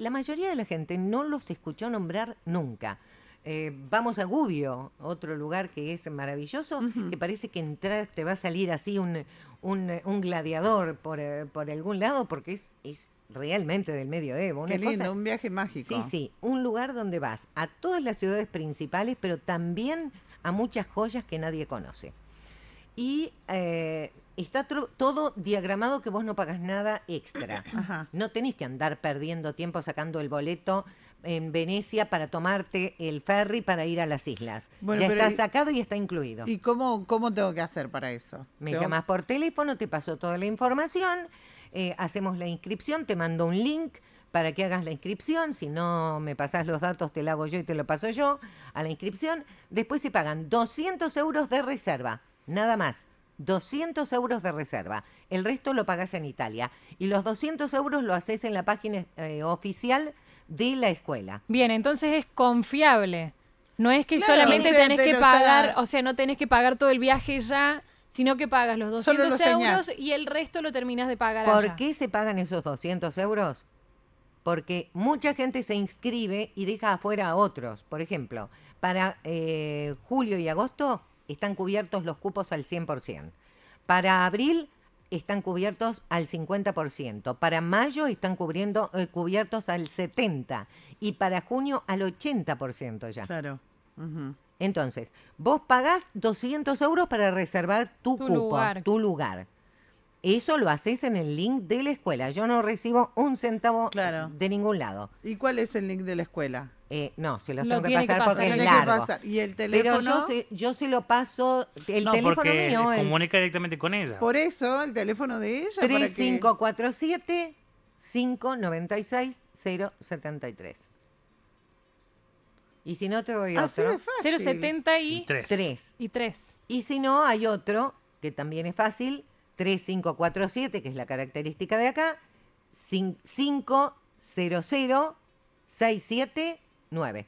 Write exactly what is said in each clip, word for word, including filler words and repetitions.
la mayoría de la gente no los escuchó nombrar nunca. Eh, vamos a Gubbio, otro lugar que es maravilloso, uh-huh. que parece que entrar te va a salir así un, un, un gladiador por, por algún lado, porque es, es realmente del medioevo. Una Qué lindo, cosa, un viaje mágico. Sí, sí, un lugar donde vas a todas las ciudades principales, pero también a muchas joyas que nadie conoce. Y eh, está tro- todo diagramado que vos no pagás nada extra. Ajá. No tenés que andar perdiendo tiempo sacando el boleto en Venecia para tomarte el ferry para ir a las islas. Bueno, ya está y, sacado y está incluido. ¿Y cómo, cómo tengo que hacer para eso? Me ¿Tengo... llamas por teléfono, te paso toda la información, eh, hacemos la inscripción, te mando un link para que hagas la inscripción. Si no me pasás los datos, te lo hago yo y te lo paso yo a la inscripción. Después se pagan doscientos euros de reserva, nada más. doscientos euros de reserva. El resto lo pagás en Italia. Y los doscientos euros lo haces en la página eh, oficial de la escuela. Bien, entonces es confiable. No es que claro, solamente o sea, tenés te que lo pagar, está... o sea, no tenés que pagar todo el viaje ya, sino que pagas los doscientos euros y el resto lo terminás de pagar ¿Por allá. qué se pagan esos doscientos euros? Porque mucha gente se inscribe y deja afuera a otros. Por ejemplo, para eh, julio y agosto están cubiertos los cupos al cien por ciento. Para abril están cubiertos al cincuenta por ciento. Para mayo están cubriendo, eh, cubiertos al setenta por ciento. Y para junio al ochenta por ciento ya. Claro. Uh-huh. Entonces, vos pagás doscientos euros para reservar tu, tu cupo, lugar. tu lugar. Eso lo haces en el link de la escuela. Yo no recibo un centavo claro. de ningún lado. ¿Y cuál es el link de la escuela? Eh, no, se los lo tengo que pasar, que pasar porque tiene es largo. Que pasar. ¿Y el teléfono? Pero yo se, yo se lo paso, el no, teléfono porque mío. comunica el, directamente con ella. Por eso, el teléfono de ella. tres cinco cuatro siete, cinco nueve seis, cero siete tres. Y si no, te doy Así otro. de fácil. cero setenta y tres. Y tres. Y si no, hay otro, que también es fácil, tres cinco cuatro siete, que es la característica de acá, cinco cero cero seis siete nueve.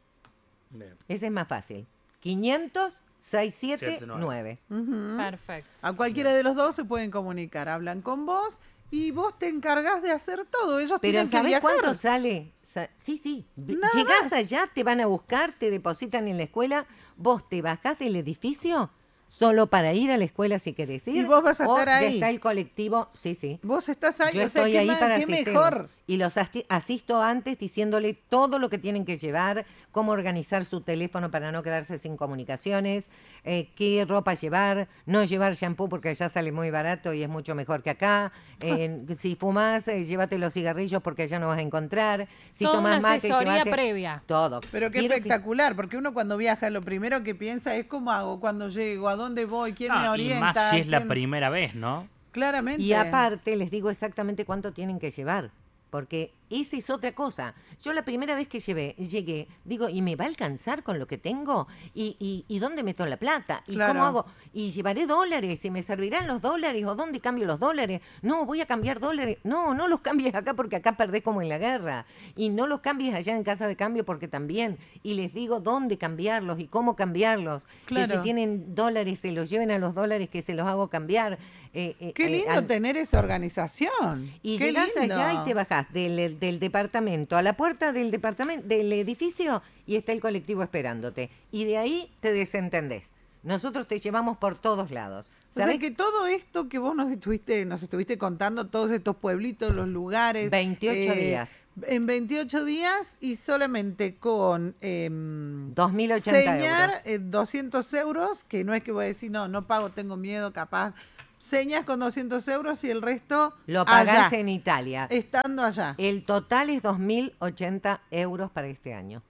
Bien. Ese es más fácil. quinientos sesenta y siete nueve. Uh-huh. Perfecto. A cualquiera de los dos se pueden comunicar. Hablan con vos y vos te encargás de hacer todo. Ellos Pero tienen que ¿sabés viajar. cuánto sale? Sa- sí, sí. Nada Llegás más. allá, te van a buscar, te depositan en la escuela, vos te bajás del edificio solo para ir a la escuela si querés ir. Y vos vas a o estar ya ahí. está el colectivo, sí, sí. Vos estás ahí, Yo o sea, estoy ¿qué, ahí más- para qué asistirlos. mejor? Y los asti- asisto antes diciéndole todo lo que tienen que llevar, cómo organizar su teléfono para no quedarse sin comunicaciones, eh, qué ropa llevar, no llevar shampoo porque allá sale muy barato y es mucho mejor que acá. Eh, si fumás, eh, llévate los cigarrillos porque allá no vas a encontrar. Si Toda tomás una mate, asesoría llévate previa. todo. Pero qué Quiero que- espectacular, porque uno cuando viaja lo primero que piensa es cómo hago, cuándo llego, a dónde voy, quién me Ah, orienta. y más si es la quién- primera vez, ¿no? Claramente. Y aparte les digo exactamente cuánto tienen que llevar, porque esa es otra cosa. Yo la primera vez que llevé, llegué, digo, ¿y me va a alcanzar con lo que tengo? ¿Y, y, y dónde meto la plata? ¿Y Claro. cómo hago? ¿Y llevaré dólares? ¿Y me servirán los dólares? ¿O dónde cambio los dólares? No, voy a cambiar dólares. No, no los cambies acá porque acá perdés como en la guerra. Y no los cambies allá en casa de cambio porque también. Y les digo dónde cambiarlos y cómo cambiarlos. Que Claro. si tienen dólares, se los lleven a los dólares que se los hago cambiar. Eh, eh, Qué eh, lindo al- tener esa organización. y Qué llegás lindo. allá y te bajás del, del departamento a la puerta del departamento, del edificio, y está el colectivo esperándote. Y de ahí te desentendés. Nosotros te llevamos por todos lados. O sea ¿Sabés? que todo esto que vos nos estuviste, nos estuviste contando, todos estos pueblitos, los lugares. veintiocho eh, días. En veintiocho días y solamente con eh, dos mil ochenta señar euros. eh, doscientos euros, que no es que voy a decir, no, no pago, tengo miedo, capaz. Señas con doscientos euros y el resto Lo pagás allá, en Italia. estando allá. El total es dos mil ochenta euros para este año.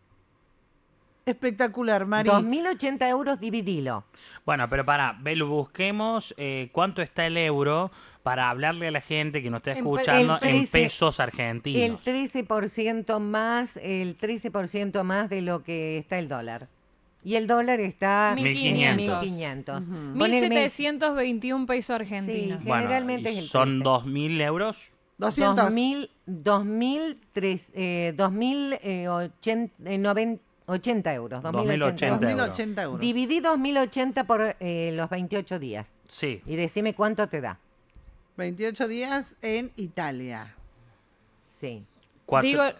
Espectacular, Mari. dos mil ochenta euros, dividilo. Bueno, pero para, Belu, busquemos eh, cuánto está el euro para hablarle a la gente que nos está En pe- escuchando el en trece pesos El argentinos. trece por ciento más, el trece por ciento más de lo que está el dólar. Y el dólar está mil quinientos. mil quinientos. Ujú. mil setecientos veintiún pesos argentinos. Sí, Bueno, generalmente y es el son trece. dos mil euros. doscientos. dos mil, dos mil, tres, eh, dos mil eh, ochenta, eh, noven- ochenta euros. dos mil ochenta dos mil ochenta dos mil euros. ochenta euros. Dividí dos mil ochenta por eh, los veintiocho días. Sí. Y decime cuánto te da. veintiocho días en Italia. Sí. Cuatro- Digo,